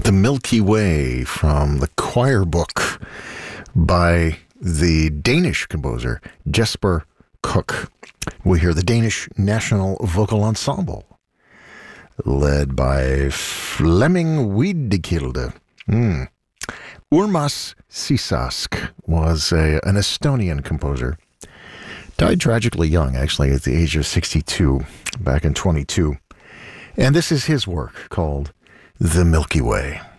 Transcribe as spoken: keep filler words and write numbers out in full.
The Milky Way from the choir book by the Danish composer Jesper Cook. We hear the Danish National Vocal Ensemble, led by Flemming Wiedekilde. Mm. Urmas Sisask was a, an Estonian composer. Died tragically young, actually, at the age of sixty-two, back in twenty-two. And this is his work called The Milky Way.